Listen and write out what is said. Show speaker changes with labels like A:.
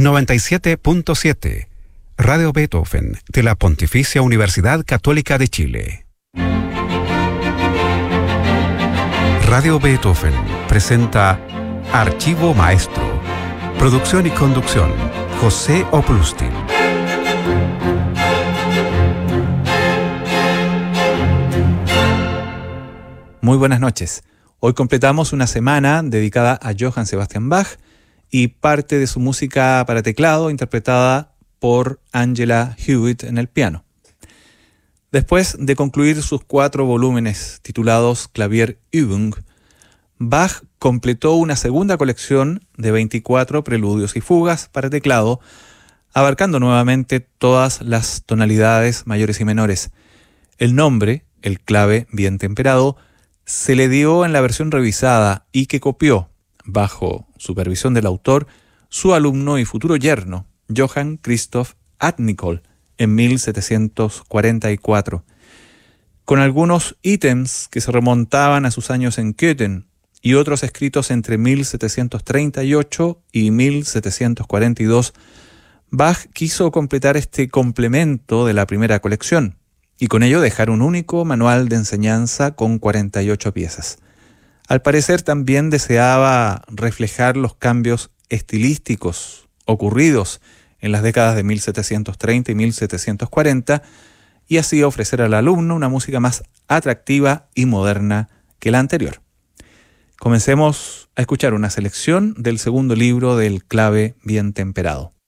A: 97.7 Radio Beethoven de la Pontificia Universidad Católica de Chile. Radio Beethoven presenta Archivo Maestro. Producción y conducción, José Oplustil.
B: Muy buenas noches. Hoy completamos una semana dedicada a Johann Sebastian Bach y parte de su música para teclado interpretada por Angela Hewitt en el piano. Después de concluir sus 4 volúmenes titulados Klavierübung, Bach completó una segunda colección de 24 preludios y fugas para teclado, abarcando nuevamente todas las tonalidades mayores y menores. El nombre, el clave bien temperado, se le dio en la versión revisada y que copió, bajo supervisión del autor, su alumno y futuro yerno, Johann Christoph Adnicol, en 1744, con algunos ítems que se remontaban a sus años en Köthen y otros escritos entre 1738 y 1742, Bach quiso completar este complemento de la primera colección y con ello dejar un único manual de enseñanza con 48 piezas. Al parecer también deseaba reflejar los cambios estilísticos ocurridos en las décadas de 1730 y 1740 y así ofrecer al alumno una música más atractiva y moderna que la anterior. Comencemos a escuchar una selección del segundo libro del clave bien temperado.